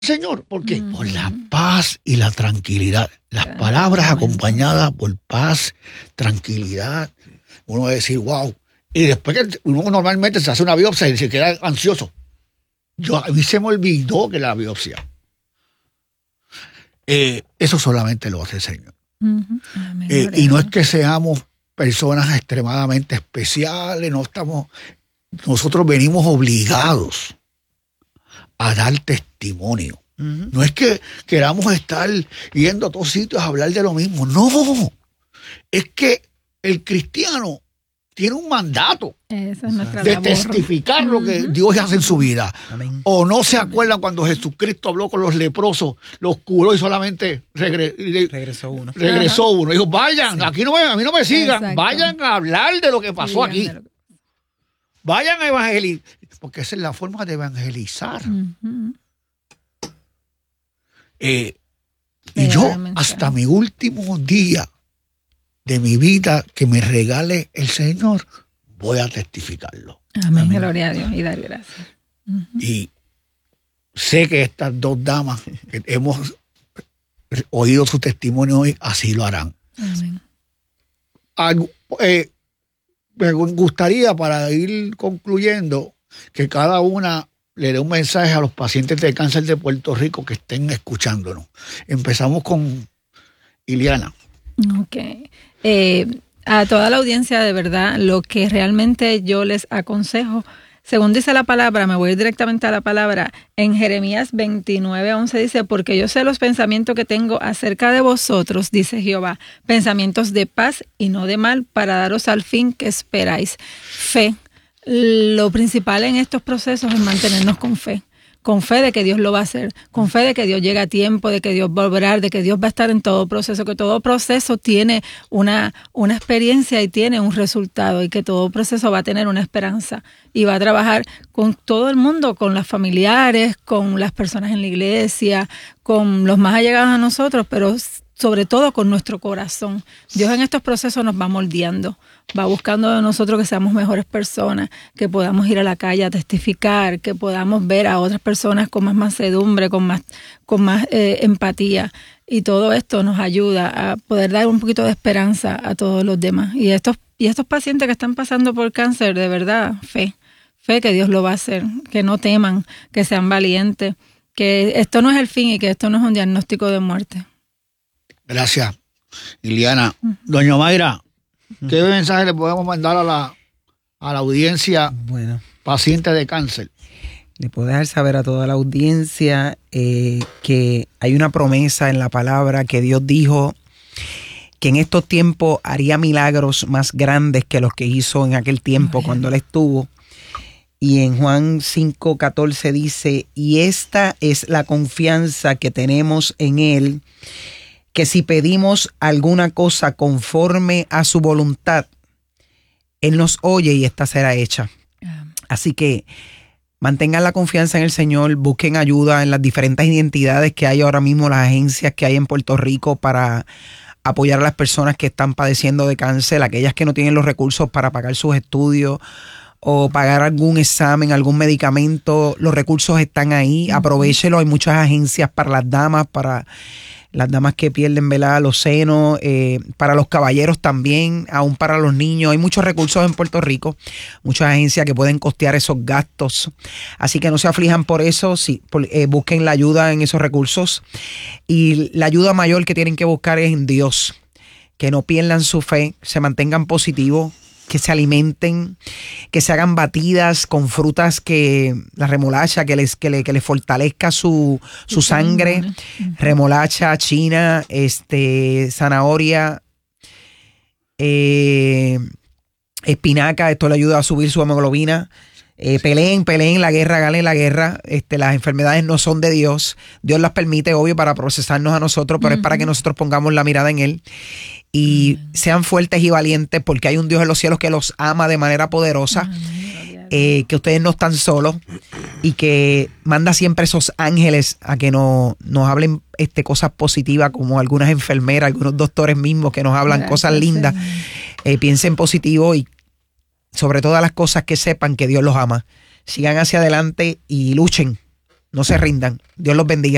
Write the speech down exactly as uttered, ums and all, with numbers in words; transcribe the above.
Señor. ¿Por qué? Mm. Por la paz y la tranquilidad. Las Claro, palabras bueno. acompañadas por paz, tranquilidad. Uno va a decir, wow. Y después que uno normalmente se hace una biopsia y se queda ansioso. Yo, a mí se me olvidó que la biopsia. Eh, eso solamente lo hace el Señor. Uh-huh. Amén, Eh, gloria y a no Dios. es que seamos personas extremadamente especiales, no estamos, nosotros venimos obligados a dar testimonio. Uh-huh. No es que queramos estar yendo a todos sitios a hablar de lo mismo, no. Es que el cristiano tiene un mandato Esa es nuestra de labor. testificar lo que Ujú. Dios hace en su vida. Amén. O no se acuerdan cuando Jesucristo habló con los leprosos, los curó y solamente regre- re- Regresó uno. regresó uno. Dijo, vayan, Sí. aquí no me, a mí no me sigan, Exacto. vayan a hablar de lo que pasó Digan aquí. de lo que- Vayan a evangelizar, porque esa es la forma de evangelizar. Ujú. Eh, y Llevar yo, el mensaje. hasta mi último día de mi vida que me regale el Señor, voy a testificarlo. Amén, Amén. gloria a Dios y dar gracias. Ujú. Y sé que estas dos damas que hemos oído su testimonio hoy, así lo harán. Amén. Algo, eh, me gustaría, para ir concluyendo, que cada una le dé un mensaje a los pacientes de cáncer de Puerto Rico que estén escuchándonos. Empezamos con Iliana. Ok. Eh, a toda la audiencia, de verdad, lo que realmente yo les aconsejo, según dice la palabra, me voy a ir directamente a la palabra, en Jeremías veintinueve once dice, porque yo sé los pensamientos que tengo acerca de vosotros, dice Jehová, pensamientos de paz y no de mal, para daros al fin que esperáis. Fe. Lo principal en estos procesos es mantenernos con fe. Con fe de que Dios lo va a hacer, con fe de que Dios llega a tiempo, de que Dios va a obrar, de que Dios va a estar en todo proceso, que todo proceso tiene una, una experiencia y tiene un resultado y que todo proceso va a tener una esperanza y va a trabajar con todo el mundo, con los familiares, con las personas en la iglesia, con los más allegados a nosotros, pero sobre todo con nuestro corazón. Dios en estos procesos nos va moldeando, va buscando de nosotros que seamos mejores personas, que podamos ir a la calle a testificar, que podamos ver a otras personas con más mansedumbre, con más, con más eh, empatía. Y todo esto nos ayuda a poder dar un poquito de esperanza a todos los demás. Y estos, y estos pacientes que están pasando por cáncer, de verdad, fe. Fe que Dios lo va a hacer, que no teman, que sean valientes, que esto no es el fin y que esto no es un diagnóstico de muerte. Gracias, Iliana. Doña Mayra, ¿qué mensaje le podemos mandar a la, a la audiencia Bueno, paciente de cáncer? le puedo dejar saber a toda la audiencia eh, que hay una promesa en la palabra que Dios dijo que en estos tiempos haría milagros más grandes que los que hizo en aquel tiempo Amén. cuando Él estuvo. Y en Juan cinco catorce dice, y esta es la confianza que tenemos en Él, que si pedimos alguna cosa conforme a su voluntad, Él nos oye y esta será hecha. Amén. Así que mantengan la confianza en el Señor, busquen ayuda en las diferentes identidades que hay ahora mismo, las agencias que hay en Puerto Rico para apoyar a las personas que están padeciendo de cáncer, aquellas que no tienen los recursos para pagar sus estudios o pagar algún examen, algún medicamento. Los recursos están ahí, aprovechelo. Hay muchas agencias para las damas, para las damas que pierden, ¿verdad?, los senos, eh, para los caballeros también, aún para los niños. Hay muchos recursos en Puerto Rico, muchas agencias que pueden costear esos gastos. Así que no se aflijan por eso, sí, por, eh, busquen la ayuda en esos recursos. Y la ayuda mayor que tienen que buscar es en Dios, que no pierdan su fe, se mantengan positivos, que se alimenten, que se hagan batidas con frutas, que la remolacha, que les, que le, que les fortalezca su, su sangre, remolacha, china, este, zanahoria, eh, espinaca, esto le ayuda a subir su hemoglobina. Eh, peleen, peleen la guerra, ganen la guerra. Este, las enfermedades no son de Dios. Dios las permite, obvio, para procesarnos a nosotros, pero uh-huh. es para que nosotros pongamos la mirada en Él. Y uh-huh. sean fuertes y valientes, porque hay un Dios en los cielos que los ama de manera poderosa. Uh-huh. Eh, que ustedes no están solos y que manda siempre esos ángeles a que no, nos hablen este, cosas positivas, como algunas enfermeras, algunos doctores mismos que nos hablan Gracias, cosas lindas. Eh, piensen positivo y sobre todas las cosas que sepan que Dios los ama. Sigan hacia adelante y luchen. No se rindan. Dios los bendiga.